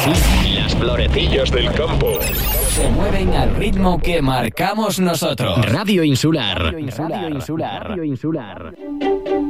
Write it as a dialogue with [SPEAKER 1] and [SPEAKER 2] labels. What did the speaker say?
[SPEAKER 1] Sí, las florecillas del campo
[SPEAKER 2] se mueven al ritmo que marcamos nosotros.
[SPEAKER 1] Radio Insular.
[SPEAKER 2] Radio Insular. Radio Insular. Radio Insular.